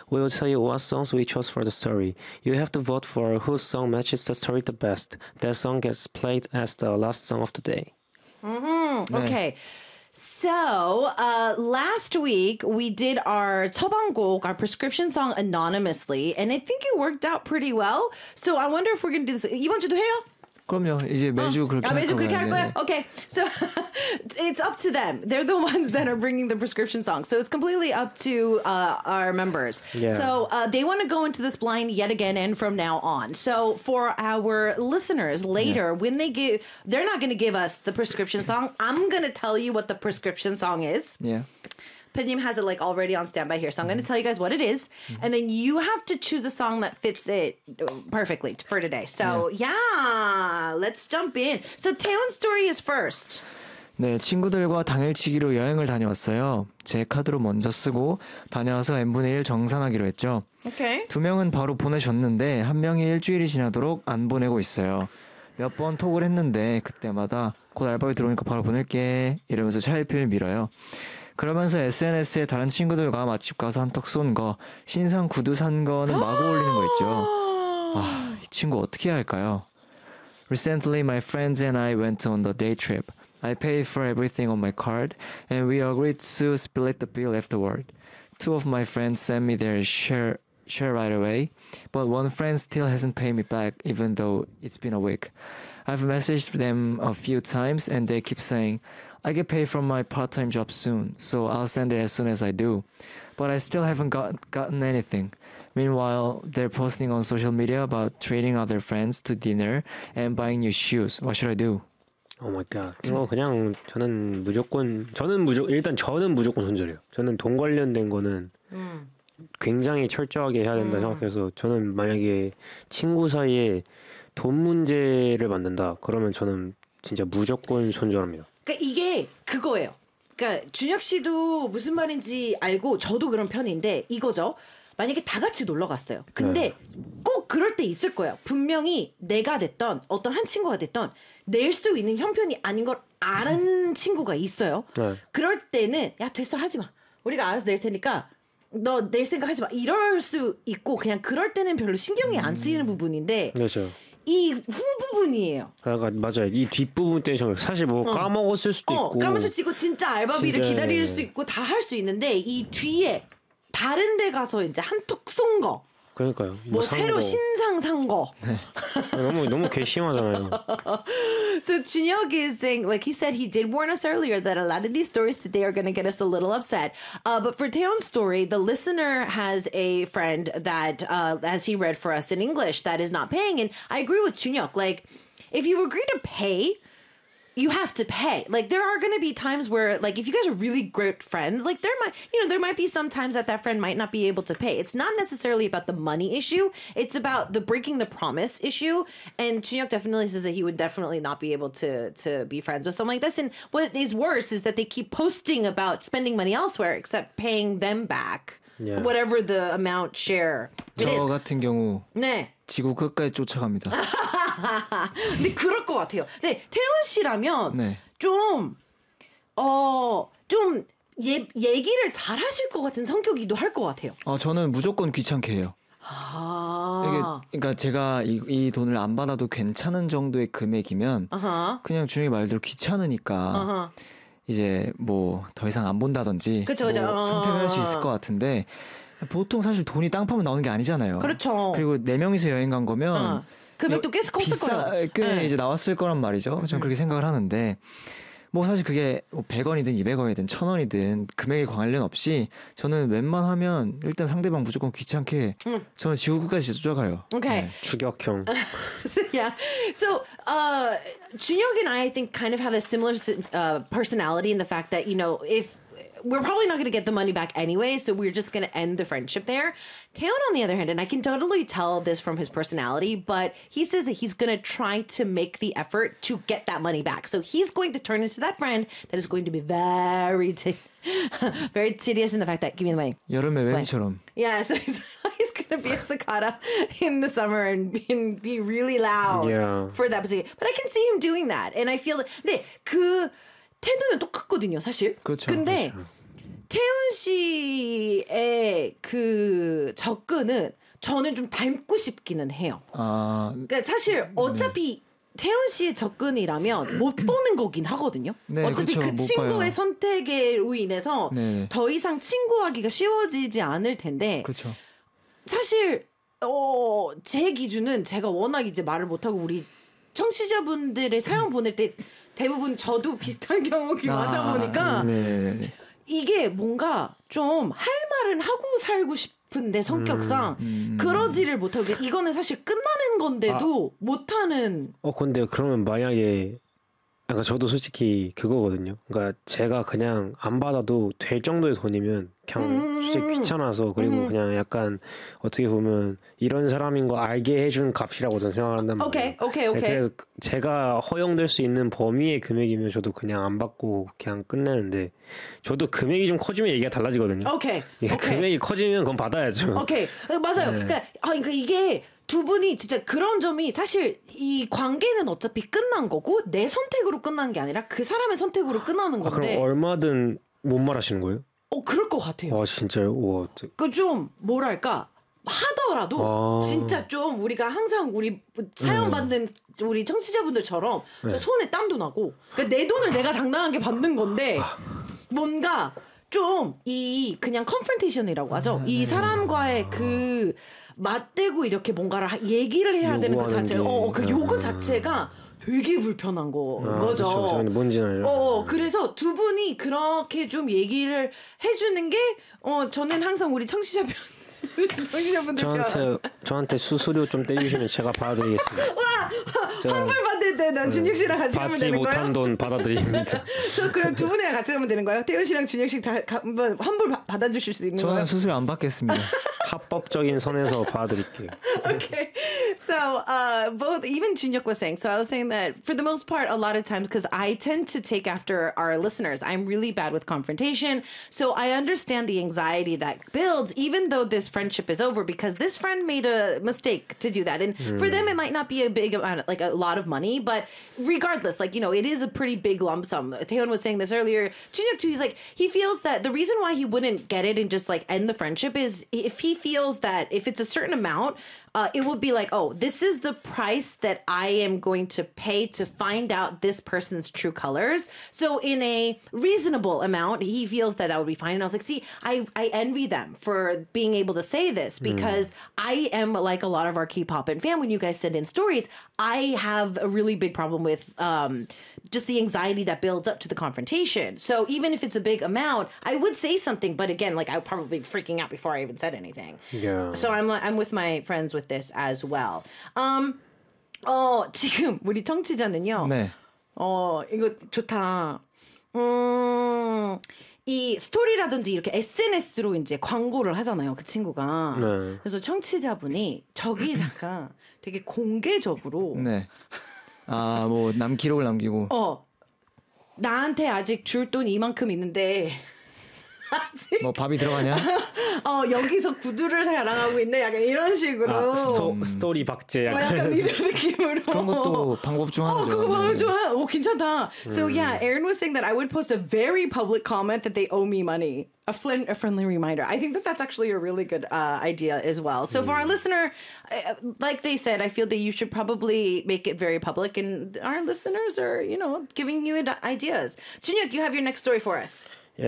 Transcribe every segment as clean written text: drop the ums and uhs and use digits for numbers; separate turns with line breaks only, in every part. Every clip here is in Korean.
We will tell you what songs we chose for the story. You have to vote for whose song matches the story the best. That song gets played as the last song of the day.
Mm-hmm.
네.
Okay. So, last week we did our 처방곡, our prescription song anonymously, and I think it worked out pretty well. So I wonder if we're going to do this. 이번 주도 해요?
그럼요. 이제 매주 그렇게 할
매주 그렇게 할
거예요.
거야? Okay. So it's up to them. They're the ones that are bringing the prescription song. So it's completely up to our members.
Yeah.
So they want to go into this blind yet again and from now on. So for our listeners later, when they're not going to give us the prescription song. I'm going to tell you what the prescription song is.
Yeah.
Panim has it like already on standby here. So I'm going to tell you guys what it is. And then you have to choose a song that fits it perfectly for today. So yeah, let's jump in. So 태훈's story is first.
네, 친구들과 당일치기로 여행을 다녀왔어요. 제 카드로 먼저 쓰고 다녀와서 n분의 1 정산하기로 했죠.
Okay.
2명은 바로 보내줬는데 한 명이 일주일이 지나도록 안 보내고 있어요. 몇 번 톡을 했는데 그때마다 곧 알바비 들어오니까 바로 보낼게 이러면서 차일피일 밀어요. 그러면서 SNS에 다른 친구들과 맛집 가서 한턱 쏜 거, 신상 구두 산 거는 마구 올리는 거 있죠. 아, 이 친구 어떻게 해야 할까요? Recently, my friends and I went on the day trip. I paid for everything on my card, and we agreed to split the bill afterward. Two of my friends sent me their share right away, but one friend still hasn't paid me back, even though it's been a week. I've messaged them a few times, and they keep saying, I get paid from my part-time job soon, so I'll send it as soon as I do. But I still haven't gotten anything. Meanwhile, they're posting on social media about treating other friends to dinner and buying new shoes. What should I do?
Oh my god. 이거 그냥 저는 무조건 일단 저는 무조건 손절해요. 저는 돈 관련된 거는 굉장히 철저하게 해야 된다 생각해서 저는 만약에 친구 사이에 돈 문제를 만든다 그러면 저는 진짜 무조건 손절합니다.
그러니까 이게 그거예요. 그러니까 준혁 씨도 무슨 말인지 알고 저도 그런 편인데 이거죠. 만약에 다 같이 놀러 갔어요. 근데 꼭 그럴 때 있을 거예요. 분명히 내가 됐던 어떤 한 친구가 됐던 낼 수 있는 형편이 아닌 걸 아는 친구가 있어요. 그럴 때는 야 됐어 하지 마. 우리가 알아서 낼 테니까 너 낼 생각 하지 마. 이럴 수 있고 그냥 그럴 때는 별로 신경이 안 쓰이는 부분인데
그렇죠.
이 후부분이에요.
그러니까 맞아요. 이 뒷부분 때문에 사실 뭐 까먹었을 수도 있고
까먹을 수도 있고 진짜 알바비를
진짜...
기다릴 수도 있고 다 할 수 있는데 이 뒤에 다른 데 가서 이제 한턱 쏜 거.
그러니까요.
뭐 새로
거.
신상 산 거.
너무 괘씸하잖아요.
So Chunhyuk is saying, like he said, he did warn us earlier that a lot of these stories today are going to get us a little upset. But for Taeyeon's story, the listener has a friend that, as he read for us in English, that is not paying. And I agree with Chunhyuk. Like, if you agree to pay, you have to pay. Like there are going to be times where like if you guys are really great friends, like there might be some times that friend might not be able to pay. It's not necessarily about the money issue. It's about the breaking the promise issue. And Chunhyuk definitely says that he would definitely not be able to be friends with someone like this. And what is worse is that they keep posting about spending money elsewhere except paying them back. Yeah. Whatever the amount share it is.
저 같은 경우
네.
지구 끝까지 쫓아갑니다.
근데 그럴 것 같아요. 근데 태훈 씨라면
네.
좀 얘기를 잘 하실 것 같은 성격이기도 할 것 같아요.
저는 무조건 귀찮게 해요. 그러니까 제가 이 돈을 안 받아도 괜찮은 정도의 금액이면 그냥 준혁이 말대로 귀찮으니까 이제 뭐 더 이상 안 본다든지
그쵸.
뭐 선택을 할 수 있을 것 같은데 보통 사실 돈이 땅 파면 나오는 게 아니잖아요.
그렇죠.
그리고 4명이서 여행 간 거면
금액도 꽤 컸을 거예요.
꽤 이제 나왔을 거란 말이죠. 저는 그렇게 생각을 하는데 뭐 사실 그게 100원이든 200원이든 1000원이든 금액에 관련 없이 저는 웬만하면 일단 상대방 무조건 귀찮게 저는 지구 끝까지 쫓아가요.
Okay.
네.
추격형.
So Chunhyuk and I think kind of have a similar personality in the fact that if we're probably not going to get the money back anyway, so we're just going to end the friendship there. Taeyeon, on the other hand, and I can totally tell this from his personality, but he says that he's going to try to make the effort to get that money back. So he's going to turn into that friend that is going to be very tedious in the fact that, give me the money.
여름의 뱀처럼.
Yeah, so he's going to be a cicada in the summer and be really loud for that particular. But I can see him doing that. And I feel that, 근데 그 태도는 똑같거든요, 사실.
그렇죠.
근데 태훈 씨의 그 접근은 저는 좀 닮고 싶기는 해요. 그러니까 사실 어차피 태훈 씨의 접근이라면 못 보는 거긴 하거든요.
네,
어차피
그쵸,
그
못
친구의
봐요.
선택으로 인해서
네.
더 이상 친구하기가 쉬워지지 않을 텐데
그렇죠.
사실 제 기준은 제가 워낙 이제 말을 못하고 우리 청취자분들의 사연 보낼 때 대부분 저도 비슷한 경우가 많다 보니까
네.
이게 뭔가 좀 할 말은 하고 살고 싶은데 성격상 그러지를 못하고 이거는 사실 끝나는 건데도 못하는
근데 그러면 만약에 그러니까 저도 솔직히 그거거든요. 그러니까 제가 그냥 안 받아도 될 정도의 돈이면 그냥 솔직히 귀찮아서 그리고 그냥 약간 어떻게 보면 이런 사람인 거 알게 해준 값이라고 저는 생각한단 말이에요.
오케이.
그래서 제가 허용될 수 있는 범위의 금액이면 저도 그냥 안 받고 그냥 끝내는데 저도 금액이 좀 커지면 얘기가 달라지거든요.
오케이.
금액이 커지면 그건 받아야죠.
오케이. 맞아요. 그러니까 이게 두 분이 진짜 그런 점이 사실 이 관계는 어차피 끝난 거고 내 선택으로 끝난 게 아니라 그 사람의 선택으로 끝나는 건데.
그럼 얼마든 못 말하시는 거예요?
그럴 것 같아요.
와 진짜요? 와.
그 좀 뭐랄까 하더라도 진짜 좀 우리가 항상 우리 사연 받는 우리 청취자분들처럼 저 손에 땀도 나고 그러니까 내 돈을 내가 당당하게 받는 건데 뭔가 좀 이 그냥 컨프런테이션이라고 하죠. 이 사람과의 그 맞대고 이렇게 뭔가를 얘기를 해야 되는 그 자체가 그 요구 자체가 되게 불편한 거죠.
그렇죠. 뭔지 알죠.
그래서 두 분이 그렇게 좀 얘기를 해주는 게 저는 항상 우리 청취자분들
저한테 수수료 좀 떼주시면 제가 받아드리겠습니다.
환불 받을 때 난 준혁 씨랑 같이 가면
받지
되는 거예요?
못한 돈 받아드립니다.
저 그럼 두 분이랑 같이 가면 되는 거예요? 태훈 씨랑 준혁 씨 다 한번 환불 받아주실 수 있는 거예요?
저는 수수료 안 받겠습니다.
합법적인 선에서 받아드릴게요.
Okay. So, both, even Junhyuk was saying, so I was saying that for the most part, a lot of times, because I tend to take after our listeners, I'm really bad with confrontation. So I understand the anxiety that builds, even though this friendship is over, because this friend made a mistake to do that. And for them, it might not be a big amount, like a lot of money, but regardless, like, it is a pretty big lump sum. Taeyeon was saying this earlier. Junhyuk too, he's like, he feels that the reason why he wouldn't get it and just like end the friendship is if he feels that if it's a certain amount, it would be like, oh, this is the price that I am going to pay to find out this person's true colors. So in a reasonable amount, he feels that would be fine. And I was like, see, I envy them for being able to say this because I am like a lot of our K-pop and fan. When you guys send in stories, I have a really big problem with just the anxiety that builds up to the confrontation. So even if it's a big amount, I would say something, but again, like I would probably be freaking out before I even said anything.
Yeah.
So I'm with my friends with this as well. 지금 우리 청취자는요.
네.
이거 좋다. 이 스토리라든지 이렇게 SNS로 이제 광고를 하잖아요. 그 친구가.
네.
그래서 청취자분이 저기다가 되게 공개적으로
네. 뭐 기록을 남기고.
나한테 아직 줄 돈 이만큼 있는데 아직
뭐 밥이 들어가냐?
여기서 구두를 자랑하고 있네. 약간 이런 식으로.
스토리 박제 약간.
약간 이런 느낌으로.
그런 것도 방법 중 하나죠.
그거 방법
네.
중 하나. 괜찮다. So yeah, Aaron was saying that I would post a very public comment that they owe me money. A friendly reminder. I think that that's actually a really good idea as well. So for our listener, like they said, I feel that you should probably make it very public, and our listeners are, giving you ideas. Junhyuk, you have your next story for us.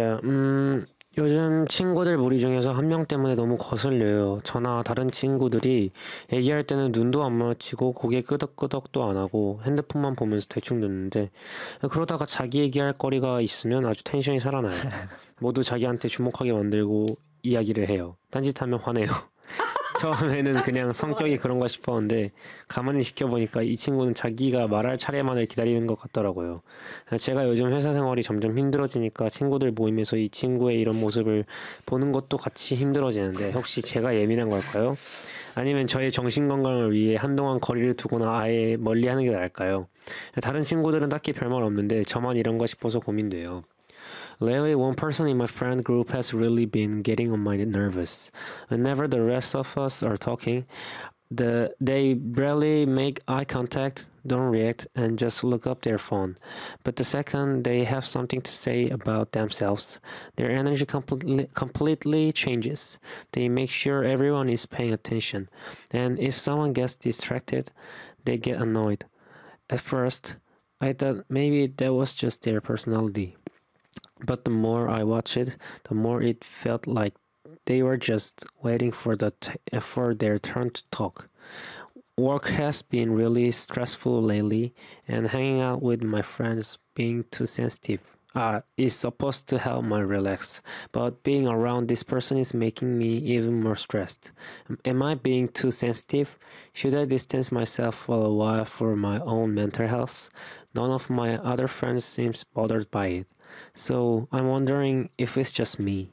요즘 친구들 무리 중에서 한 명 때문에 너무 거슬려요. 저나 다른 친구들이 얘기할 때는 눈도 안 마주치고 고개 끄덕끄덕도 안 하고 핸드폰만 보면서 대충 듣는데 그러다가 자기 얘기할 거리가 있으면 아주 텐션이 살아나요. 모두 자기한테 주목하게 만들고 이야기를 해요. 딴짓하면 화내요. 처음에는 그냥 성격이 그런가 싶었는데 가만히 지켜보니까 이 친구는 자기가 말할 차례만을 기다리는 것 같더라고요. 제가 요즘 회사 생활이 점점 힘들어지니까 친구들 모임에서 이 친구의 이런 모습을 보는 것도 같이 힘들어지는데 혹시 제가 예민한 걸까요? 아니면 저의 정신건강을 위해 한동안 거리를 두거나 아예 멀리하는 게 나을까요? 다른 친구들은 딱히 별말 없는데 저만 이런가 싶어서 고민돼요. Lately, one person in my friend group has really been getting on my nerves. Whenever the rest of us are talking, they barely make eye contact, don't react, and just look up their phone. But the second they have something to say about themselves, their energy completely changes. They make sure everyone is paying attention, and if someone gets distracted, they get annoyed. At first, I thought maybe that was just their personality. But the more I watched it, the more it felt like they were just waiting for for their turn to talk. Work has been really stressful lately, and hanging out with my friends being too sensitive is supposed to help me relax. But being around this person is making me even more stressed. Am I being too sensitive? Should I distance myself for a while for my own mental health? None of my other friends seems bothered by it. So I'm wondering if it's just me.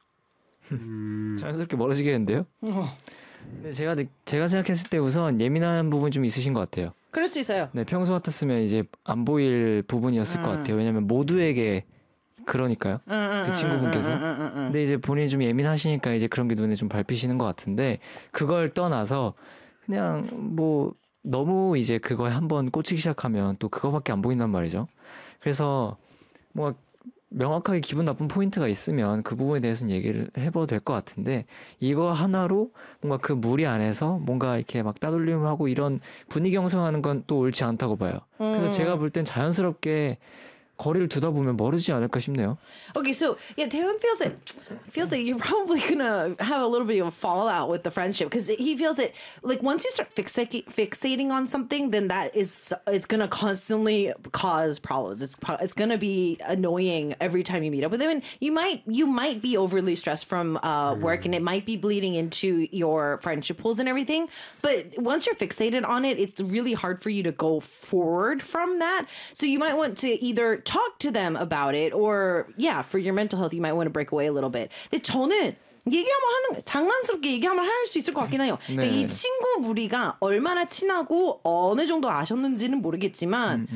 자연스럽게 멀어지겠는데요? 근데 제가 생각했을 때 우선 예민한 부분 좀 있으신 것 같아요.
그럴 수 있어요.
네, 평소 같았으면 이제 안 보일 부분이었을 것 같아요. 왜냐면 모두에게 그러니까요. 그 친구분께서. 근데 이제 본인이 좀 예민하시니까 이제 그런 게 눈에 좀 밟히시는 것 같은데 그걸 떠나서 그냥 뭐 너무 이제 그거에 한번 꽂히기 시작하면 또 그거밖에 안 보인단 말이죠. 그래서 뭔가 명확하게 기분 나쁜 포인트가 있으면 그 부분에 대해서는 얘기를 해봐도 될 것 같은데 이거 하나로 뭔가 그 무리 안에서 뭔가 이렇게 막 따돌림을 하고 이런 분위기 형성하는 건 또 옳지 않다고 봐요. 그래서 제가 볼 땐 자연스럽게 거리를 두다 보면 멀어지지 않을까 싶네요.
Okay, so yeah, Taehoon feels like you're probably gonna have a little bit of a fallout with the friendship because he feels that like once you start fixating on something, then it's gonna constantly cause problems. It's gonna be annoying every time you meet up with him, and you might be overly stressed from work, and it might be bleeding into your friendship pools and everything. But once you're fixated on it, it's really hard for you to go forward from that. So you might want to either talk to them about it, or for your mental health, you might want to break away a little bit. 근데 저는 장난스럽게 얘기 한번 할 수 있을 것 같긴 해요.
네.
그러니까 이 친구 무리가 얼마나 친하고 어느 정도 아셨는지는 모르겠지만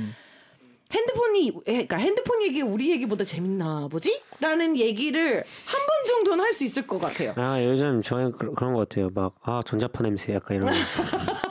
핸드폰 얘기 우리 얘기보다 재밌나 보지? 라는 얘기를 한 번 정도는 할 수 있을 것 같아요.
요즘 저는 그런 것 같아요. 전자파 냄새 약간 이런 거 있어요.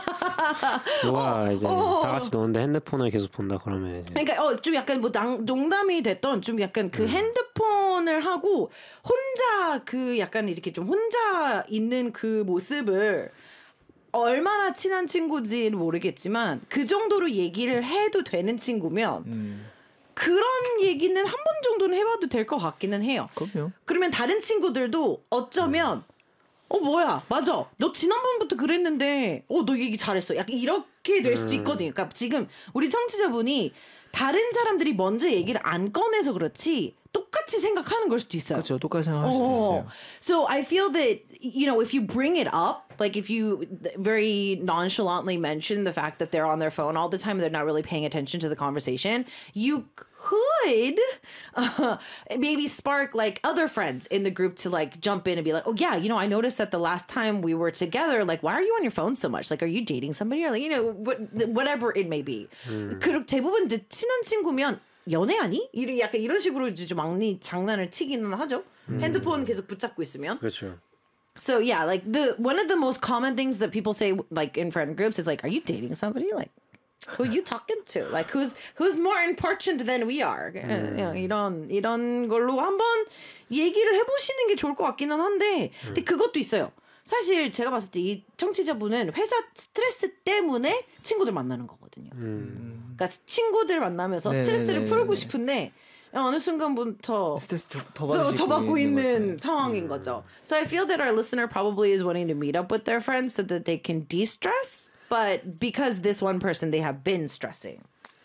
누가 이제 다 같이 노는데 핸드폰을 계속 본다 그러면 이제.
그러니까 좀 약간 뭐 농담이 됐던 좀 약간 그 핸드폰을 하고 혼자 그 약간 이렇게 좀 혼자 있는 그 모습을 얼마나 친한 친구지는 모르겠지만 그 정도로 얘기를 해도 되는 친구면 그런 얘기는 한 번 정도는 해봐도 될 것 같기는 해요.
그럼요.
그러면 다른 친구들도 어쩌면 뭐야 맞아 너 지난번부터 그랬는데 너 얘기 잘했어 약간 이렇게 될 수도 있거든요. 그러니까 지금 우리 청취자분이 다른 사람들이 먼저 얘기를 안 꺼내서 그렇지 똑같이 생각하는 걸 수도 있어요.
그렇죠. 똑같이 생각할 수도 있어요.
So I feel that if you bring it up, like if you very nonchalantly mention the fact that they're on their phone all the time, they're not really paying attention to the conversation, you could maybe spark like other friends in the group to like jump in and be like, oh yeah, I noticed that the last time we were together, like why are you on your phone so much? Like are you dating somebody or like whatever it may be. 그리고 대부분 이제 친한 친구면 연애하니? 약간 이런 식으로 좀 장난을 치기는 하죠. 핸드폰 계속 붙잡고 있으면.
그렇죠.
So yeah, like one of the most common things that people say like in friend groups is like, are you dating somebody? Like who are you talking to? Like who's more important than we are? 이런 걸로 한번 얘기를 해보시는 게 좋을 것 같기는 한데 근데 그것도 있어요. 사실 제가 봤을 때 이 청취자분은 회사 스트레스 때문에 친구들 만나는 거거든요. 그러니까 친구들 만나면서 스트레스를 풀고 싶은데 어느 순간부터
스트레스 더
받고 있는 상황인 거죠. So I feel that our listener probably is wanting to meet up with their friends so that they can de-stress, but because this one person they have been stressing.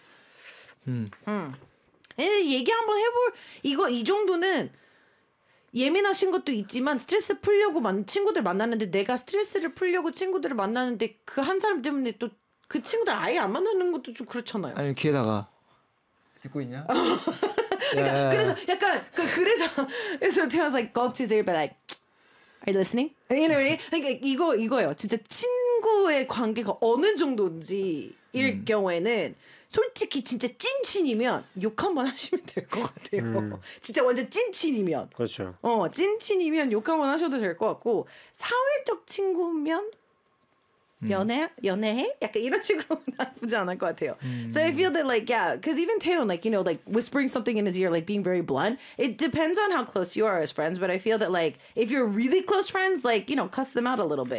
얘기 한번 해볼 이 정도는 예민하신 것도 있지만 스트레스 풀려고 친구들 만나는데 내가 스트레스를 풀려고 친구들을 만나는데 그 한 사람 때문에 또 그 친구들 아예 안 만나는 것도 좀 그렇잖아요.
아니 귀에다가 듣고 있냐?
그러니까 그래서 약간 그래서 Taeyeon's like go up to his ear, but like, are you listening? You know what I mean? 그러니까 이거예요. 진짜 친구의 관계가 어느 정도인지일 경우에는 솔직히 진짜 찐친이면 욕 한번 하시면 될 것 같아요. 진짜 완전 찐친이면.
그렇죠.
찐친이면 욕 한번 하셔도 될 것 같고 사회적 친구면 연애해? 약간 이런 식으로 나쁘지 않을 것 같아요. So I feel that like, yeah, because even Taeyeon, like, you know, like whispering something in his ear, like being very blunt, it depends on how close you are as friends. But I feel that like, if you're really close friends, like, you know, cuss them out a little bit.